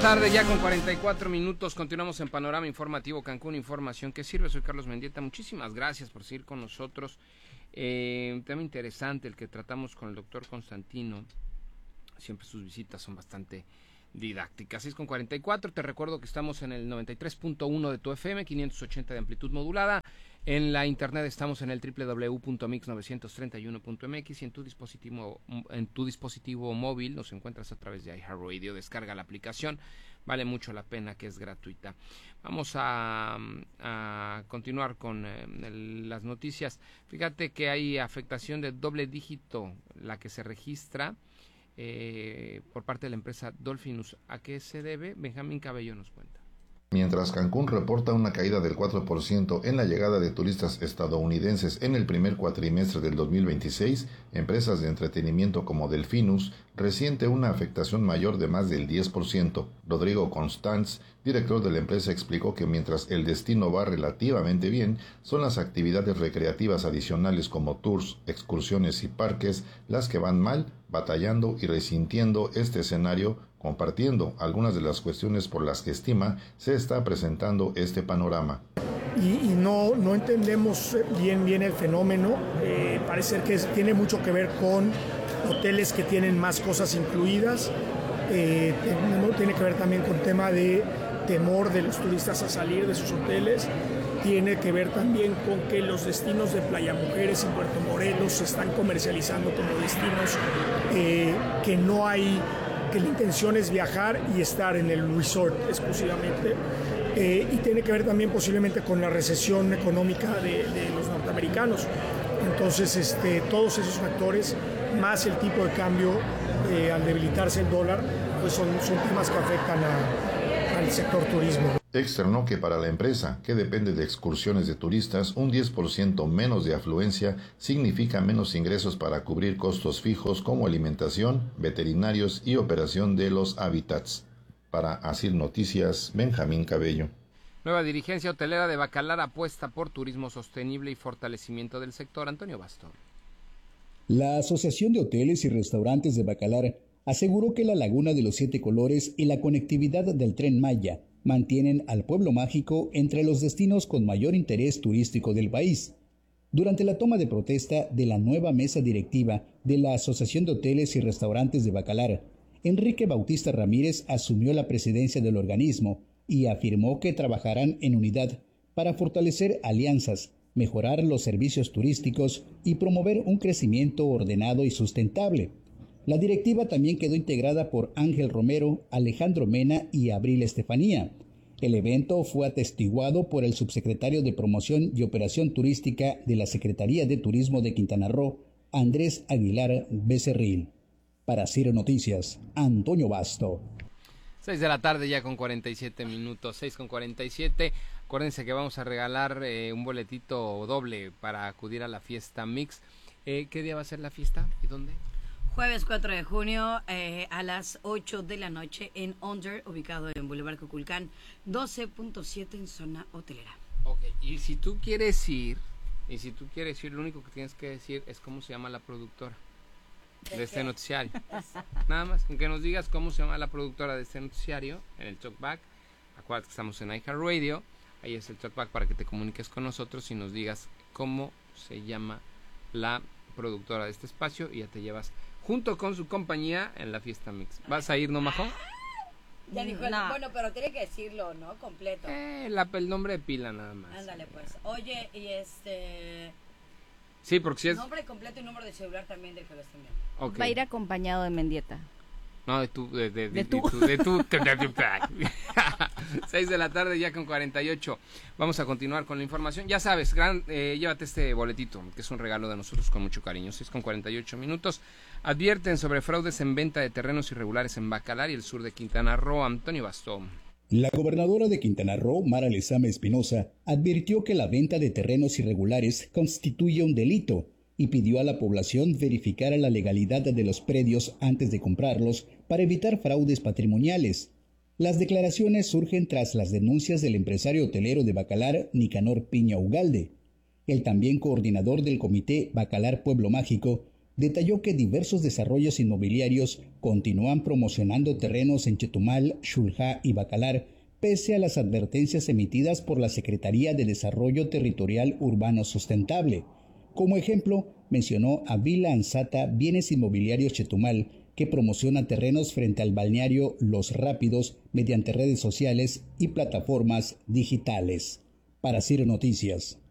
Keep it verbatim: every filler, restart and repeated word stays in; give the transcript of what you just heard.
tarde, ya con cuarenta y cuatro minutos, continuamos en Panorama Informativo Cancún, información que sirve. Soy Carlos Mendieta, muchísimas gracias por seguir con nosotros. Eh, un tema interesante el que tratamos con el doctor Constantino. Siempre sus visitas son bastante didácticas. seis con cuarenta y cuatro, te recuerdo que estamos en el noventa y tres punto uno de tu F M, quinientos ochenta de amplitud modulada. En la internet estamos en el doble u doble u doble u punto mix novecientos treinta y uno punto m x y en tu dispositivo en tu dispositivo móvil nos encuentras a través de iHeartRadio. Descarga la aplicación, vale mucho la pena, que es gratuita. Vamos a, a continuar con eh, el, las noticias. Fíjate que hay afectación de doble dígito, la que se registra eh, por parte de la empresa Dolphinus. ¿A qué se debe? Benjamín Cabello nos cuenta. Mientras Cancún reporta una caída del cuatro por ciento en la llegada de turistas estadounidenses en el primer cuatrimestre del dos mil veintiséis, empresas de entretenimiento como Delfinus resiente una afectación mayor de más del diez por ciento. Rodrigo Constanz, director de la empresa, explicó que mientras el destino va relativamente bien, son las actividades recreativas adicionales como tours, excursiones y parques las que van mal, batallando y resintiendo este escenario, compartiendo algunas de las cuestiones por las que estima se está presentando este panorama. Y, y no, no entendemos bien, bien el fenómeno. Eh, parece que es, tiene mucho que ver con hoteles que tienen más cosas incluidas. Eh, tiene, tiene que ver también con tema de temor de los turistas a salir de sus hoteles. Tiene que ver también con que los destinos de Playa Mujeres y Puerto Morelos se están comercializando como destinos eh, que no hay, que la intención es viajar y estar en el resort exclusivamente. Eh, y tiene que ver también posiblemente con la recesión económica de, de los norteamericanos. Entonces, este, todos esos factores, más el tipo de cambio, eh, al debilitarse el dólar, pues son, son temas que afectan a, al sector turismo. Externó que para la empresa, que depende de excursiones de turistas, un diez por ciento menos de afluencia significa menos ingresos para cubrir costos fijos como alimentación, veterinarios y operación de los hábitats. Para Asir Noticias, Benjamín Cabello. Nueva dirigencia hotelera de Bacalar apuesta por turismo sostenible y fortalecimiento del sector. Antonio Bastón. La Asociación de Hoteles y Restaurantes de Bacalar aseguró que la Laguna de los Siete Colores y la conectividad del Tren Maya mantienen al pueblo mágico entre los destinos con mayor interés turístico del país. Durante la toma de protesta de la nueva mesa directiva de la Asociación de Hoteles y Restaurantes de Bacalar, Enrique Bautista Ramírez asumió la presidencia del organismo y afirmó que trabajarán en unidad para fortalecer alianzas, mejorar los servicios turísticos y promover un crecimiento ordenado y sustentable. La directiva también quedó integrada por Ángel Romero, Alejandro Mena y Abril Estefanía. El evento fue atestiguado por el subsecretario de Promoción y Operación Turística de la Secretaría de Turismo de Quintana Roo, Andrés Aguilar Becerril. Para Ciro Noticias, Antonio Basto. seis de la tarde ya con cuarenta y siete minutos, seis con cuarenta y siete. Acuérdense que vamos a regalar eh, un boletito doble para acudir a la fiesta Mix. Eh, ¿Qué día va a ser la fiesta y dónde? Jueves cuatro de junio eh, a las ocho de la noche en Under, ubicado en Boulevard Cuculcán, doce punto siete en zona hotelera. Ok, y si tú quieres ir, y si tú quieres ir, lo único que tienes que decir es cómo se llama la productora de este noticiario. Nada más, que nos digas cómo se llama la productora de este noticiario en el talkback. Acuérdate que estamos en iHeartRadio, ahí es el talkback para que te comuniques con nosotros y nos digas cómo se llama la productora de este espacio y ya te llevas junto con su compañía en la fiesta Mix. ¿Vas a ir, no, Majo? Ya dijo, el, no. Bueno, pero tiene que decirlo, ¿no? Completo. Eh, la, el nombre de pila nada más. Ándale, pues. Oye, y este... Sí, porque si es... Nombre completo y número de celular también del que lo estén viendo. Okay. Va a ir acompañado de Mendieta. No, de tu... De, de, de, de tu... De tu... seis de la tarde ya con cuarenta y ocho. Vamos a continuar con la información. Ya sabes, gran, eh, llévate este boletito, que es un regalo de nosotros con mucho cariño. seis con cuarenta y ocho minutos. Advierten sobre fraudes en venta de terrenos irregulares en Bacalar y el sur de Quintana Roo. Antonio Bastón. La gobernadora de Quintana Roo, Mara Lezama Espinosa, advirtió que la venta de terrenos irregulares constituye un delito y pidió a la población verificar la legalidad de los predios antes de comprarlos para evitar fraudes patrimoniales. Las declaraciones surgen tras las denuncias del empresario hotelero de Bacalar, Nicanor Piña Ugalde. El también coordinador del comité Bacalar Pueblo Mágico detalló que diversos desarrollos inmobiliarios continúan promocionando terrenos en Chetumal, Xulha y Bacalar, pese a las advertencias emitidas por la Secretaría de Desarrollo Territorial Urbano Sustentable. Como ejemplo, mencionó a Vila Ansata Bienes Inmobiliarios Chetumal, que promociona terrenos frente al balneario Los Rápidos mediante redes sociales y plataformas digitales. Para C I R Noticias,